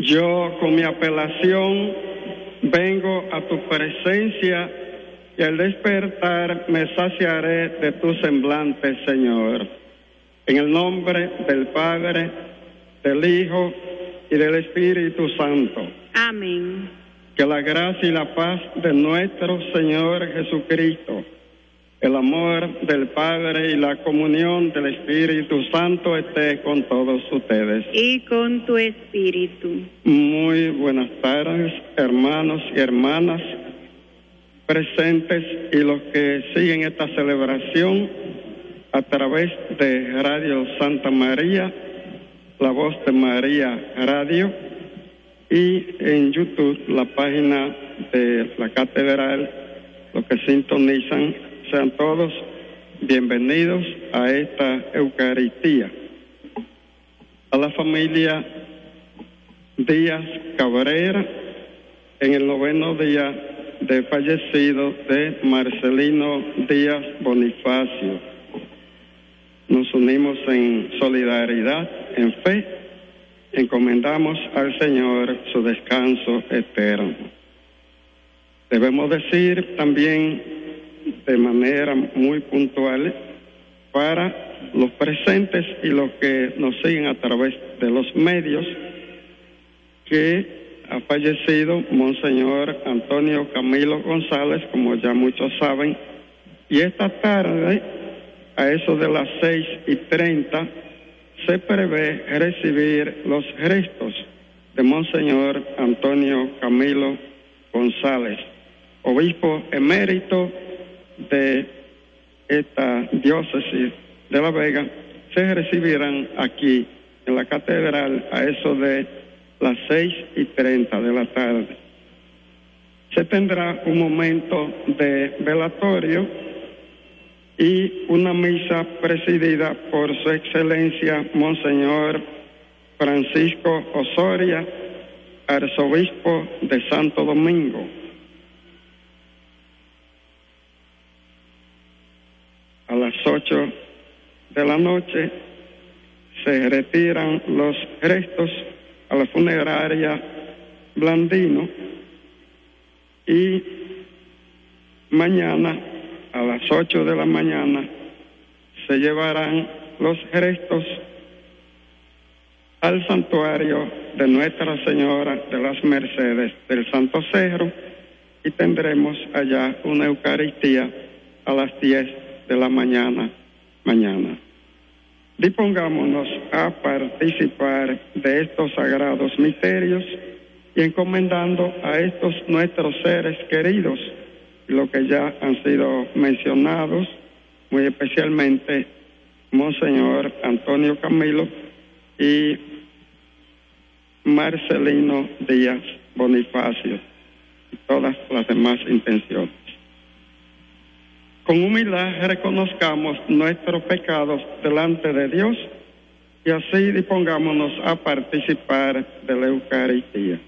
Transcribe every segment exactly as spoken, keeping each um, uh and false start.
Yo con mi apelación vengo a tu presencia y al despertar me saciaré de tu semblante, Señor. En el nombre del Padre, del Hijo y del Espíritu Santo. Amén. Que la gracia y la paz de nuestro Señor Jesucristo, el amor del Padre y la comunión del Espíritu Santo esté con todos ustedes. Y con tu espíritu. Muy buenas tardes, hermanos y hermanas presentes y los que siguen esta celebración a través de Radio Santa María, La Voz de María Radio, y en YouTube, la página de la Catedral. Los que sintonizan, sean todos bienvenidos a esta Eucaristía. A la familia Díaz Cabrera, en el noveno día de fallecido de Marcelino Díaz Bonifacio. Nos unimos en solidaridad, en fe, encomendamos al Señor su descanso eterno. Debemos decir también de manera muy puntual para los presentes y los que nos siguen a través de los medios que ha fallecido Monseñor Antonio Camilo González, como ya muchos saben, y esta tarde, a eso de las seis y treinta, se prevé recibir los restos de Monseñor Antonio Camilo González, obispo emérito de esta diócesis de La Vega. Se recibirán aquí en la catedral a eso de las seis y treinta de la tarde. Se tendrá un momento de velatorio y una misa presidida por su excelencia Monseñor Francisco Osoria, arzobispo de Santo Domingo. A las ocho de la noche se retiran los restos a la funeraria Blandino y mañana a las ocho de la mañana se llevarán los restos al santuario de Nuestra Señora de las Mercedes del Santo Cerro y tendremos allá una Eucaristía a las diez de la mañana mañana. Dispongámonos a participar de estos sagrados misterios y encomendando a estos nuestros seres queridos, lo que ya han sido mencionados, muy especialmente Monseñor Antonio Camilo y Marcelino Díaz Bonifacio, y todas las demás intenciones. Con humildad reconozcamos nuestros pecados delante de Dios y así dispongámonos a participar de la Eucaristía.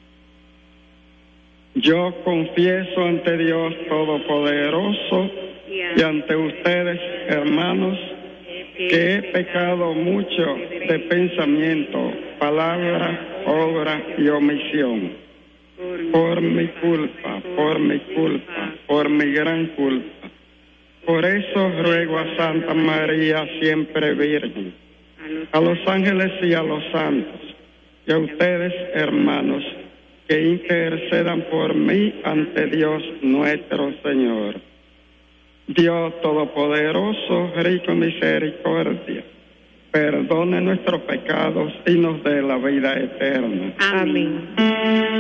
Yo confieso ante Dios Todopoderoso y ante ustedes, hermanos, que he pecado mucho de pensamiento, palabra, obra y omisión. Por mi culpa, por mi culpa, por mi gran culpa. Por eso ruego a Santa María, siempre Virgen, a los ángeles y a los santos, y a ustedes, hermanos, que intercedan por mí ante Dios nuestro Señor. Dios Todopoderoso, rico en misericordia, perdone nuestros pecados y nos dé la vida eterna. Amén.